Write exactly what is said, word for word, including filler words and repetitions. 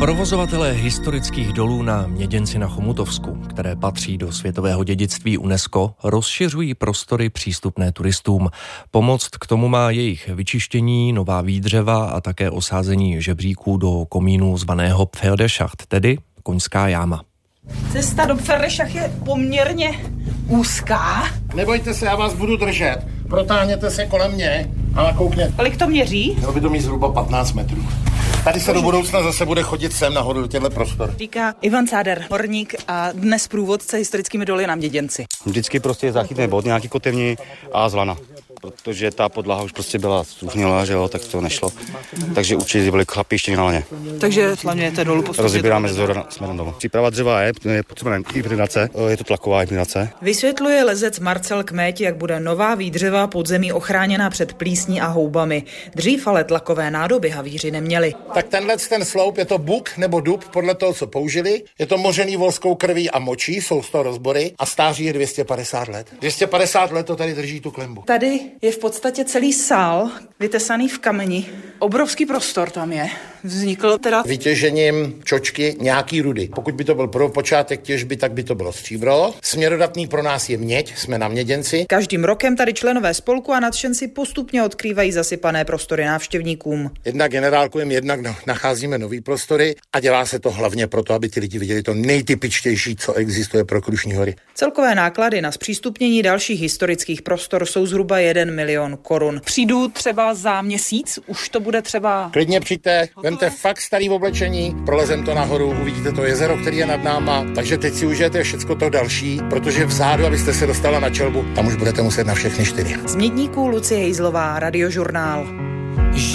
Provozovatelé historických dolů na Měděnci na Chomutovsku, které patří do světového dědictví UNESCO, rozšiřují prostory přístupné turistům. Pomoct k tomu má jejich vyčištění, nová výdřeva a také osázení žebříků do komínu zvaného Pferdeschacht, tedy koňská jáma. Cesta do Pferdeschacht je poměrně úzká. Nebojte se, já vás budu držet. Protáhněte se kolem mě a nakoukněte. Kolik to měří? Mělo by to mít zhruba patnáct metrů. Tady se do budoucna zase bude chodit sem nahoru do těchto prostor. Říká Ivan Cáder, horník a dnes průvodce historickými doly na Měděnci. Vždycky prostě záchytný bod, nějaký kotevní a zlana. Protože ta podlaha už prostě byla stuhnilá, že jo, tak to nešlo. Mm-hmm. Takže určitě byly chlapy ještě na laně. Takže slaňujete dolů postupně. Rozebíráme ze zhora směrem dolů. Příprava dřeva je, je potřeba inklinace, je to tlaková inklinace. Vysvětluje lezec Marcel Kméť, jak bude nová výdřeva podzemí ochráněna před plísní a houbami. Dřív ale tlakové nádoby havíři neměli. Tak tenhle ten sloup, je to buk nebo dub, podle toho, co použili. Je to mořený volskou krví a močí, jsou z toho rozbory a stáří je dvě stě padesát let. dvě stě padesát let to tady drží tu klembu. Tady je v podstatě celý sál vytesaný v kameni. Obrovský prostor tam je. Vznikl teda vytěžením čočky nějaký rudy. Pokud by to byl prvopočátek těžby, tak by to bylo stříbro. Směrodatný pro nás je měď, jsme na Měděnci. Každým rokem tady členové spolku a nadšenci postupně odkrývají zasypané prostory návštěvníkům. Jednak generálkujeme, jednak nacházíme nový prostory a dělá se to hlavně proto, aby ty lidi viděli to nejtypičtější, co existuje pro Krušní hory. Celkové náklady na zpřístupnění dalších historických prostor jsou zhruba jeden milion korun. Přijdu třeba za měsíc, už to bude třeba... Klidně přijďte, vemte fakt starý oblečení, prolezem to nahoru, uvidíte to jezero, který je nad náma, takže teď si užijete všecko to další, protože vzadu, abyste se dostala na čelbu, tam už budete muset na všechny čtyři. Z Mědníků Lucie Hejzlová, Radiožurnál.